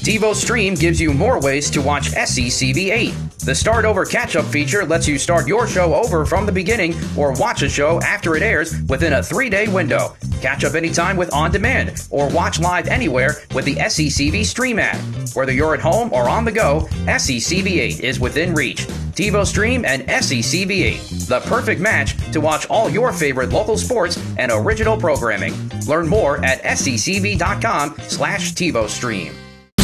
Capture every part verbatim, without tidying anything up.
TiVo Stream gives you more ways to watch S C C V eight. The Start Over Catch-Up feature lets you start your show over from the beginning or watch a show after it airs within a three-day window. Catch up anytime with On Demand or watch live anywhere with the S C C V Stream app. Whether you're at home or on the go, S C C V eight is within reach. TiVo Stream and S C C V eight, the perfect match to watch all your favorite local sports and original programming. Learn more at S C C V dot com slash TiVo Stream.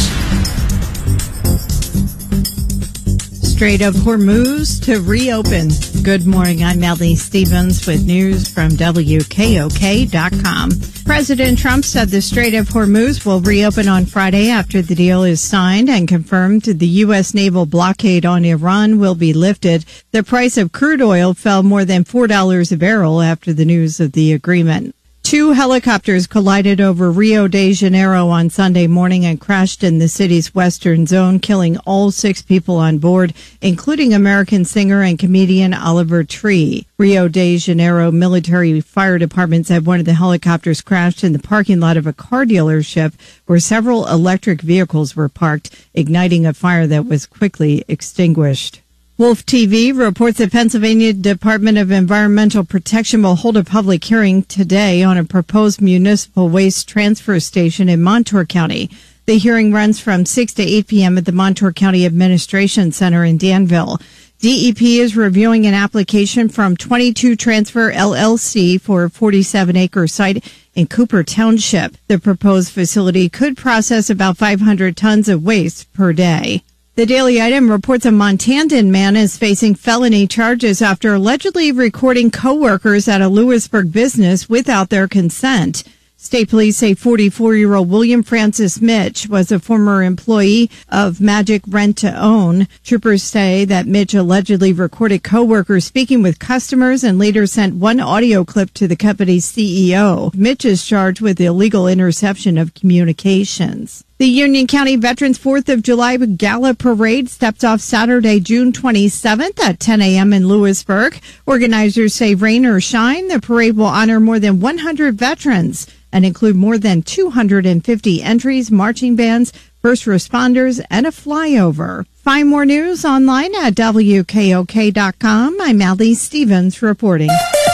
Strait of Hormuz to reopen. Good morning. I'm Melanie Stevens with news from W K O K dot com. President Trump said the Strait of Hormuz will reopen on Friday after the deal is signed and confirmed the U S naval blockade on Iran will be lifted. The price of crude oil fell more than four dollars a barrel after the news of the agreement. Two helicopters collided over Rio de Janeiro on Sunday morning and crashed in the city's western zone, killing all six people on board, including American singer and comedian Oliver Tree. Rio de Janeiro Military Fire Department said one of the helicopters crashed in the parking lot of a car dealership where several electric vehicles were parked, igniting a fire that was quickly extinguished. Wolf T V reports the Pennsylvania Department of Environmental Protection will hold a public hearing today on a proposed municipal waste transfer station in Montour County. The hearing runs from six to eight p.m. at the Montour County Administration Center in Danville. D E P is reviewing an application from twenty-two Transfer L L C for a forty-seven acre site in Cooper Township. The proposed facility could process about five hundred tons of waste per day. The Daily Item reports a Montandan man is facing felony charges after allegedly recording coworkers at a Lewisburg business without their consent. State police say forty-four-year-old William Francis Mitch was a former employee of Magic Rent to Own. Troopers say that Mitch allegedly recorded coworkers speaking with customers and later sent one audio clip to the company's C E O. Mitch is charged with illegal interception of communications. The Union County Veterans fourth of July Gala Parade steps off Saturday, June twenty-seventh at ten a.m. in Lewisburg. Organizers say rain or shine, the parade will honor more than one hundred veterans and include more than two hundred fifty entries, marching bands, first responders, and a flyover. Find more news online at W K O K dot com. I'm Allie Stevens reporting.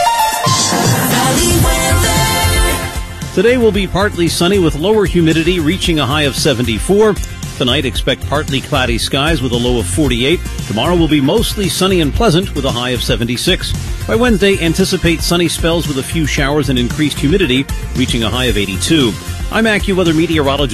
Today will be partly sunny with lower humidity reaching a high of seventy-four. Tonight, expect partly cloudy skies with a low of forty-eight. Tomorrow will be mostly sunny and pleasant with a high of seventy-six. By Wednesday, anticipate sunny spells with a few showers and increased humidity reaching a high of eighty-two. I'm AccuWeather meteorologist